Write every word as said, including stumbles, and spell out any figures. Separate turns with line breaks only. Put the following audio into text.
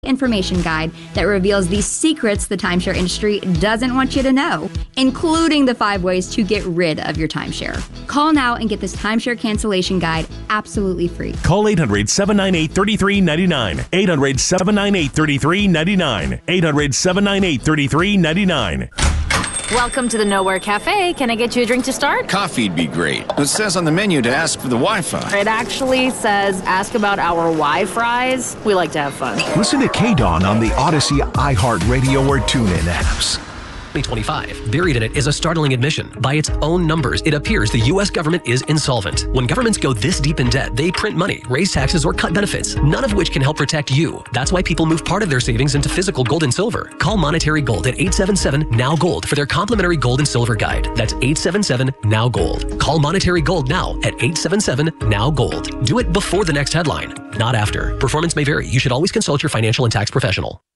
information guide that reveals the secrets the timeshare industry doesn't want you to know, including the five ways to get rid of your timeshare. Call now and get this timeshare cancellation guide absolutely free.
Call eight hundred, seven nine eight, three three nine nine. eight hundred, seven nine eight, three three nine nine. eight hundred, seven nine eight, three three nine nine.
Welcome to the Nowhere Cafe. Can I get you a drink to start?
Coffee'd be great. It says on the menu to ask for the Wi-Fi.
It actually says ask about our Wi-Fries. We like to have fun.
Listen to K-Dawn on the Odyssey, iHeartRadio, or TuneIn apps.
twenty twenty-five. Buried in it is a startling admission. By its own numbers, it appears the U S government is insolvent. When governments go this deep in debt, they print money, raise taxes, or cut benefits, none of which can help protect you. That's why people move part of their savings into physical gold and silver. Call Monetary Gold at eight seven seven, N O W Gold for their complimentary gold and silver guide. That's eight seven seven, N O W Gold. Call Monetary Gold now at eight seven seven, N O W Gold. Do it before the next headline, not after. Performance may vary. You should always consult your financial and tax professional.